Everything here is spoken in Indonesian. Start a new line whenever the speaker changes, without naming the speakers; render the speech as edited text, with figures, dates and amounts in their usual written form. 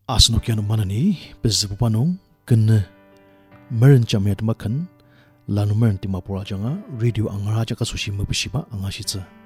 Asno kian manani pezebupanong kena merencam yat makan lanu meren timapura janga radio angaraja kasushi mabishiba angashitsa.